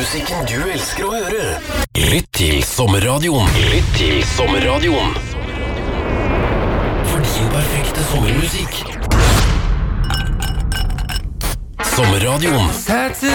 Musikken du elsker å høre. Lytt til Sommerradioen. Lytt til Sommerradioen. For din perfekte sommermusikk. Sommerradioen.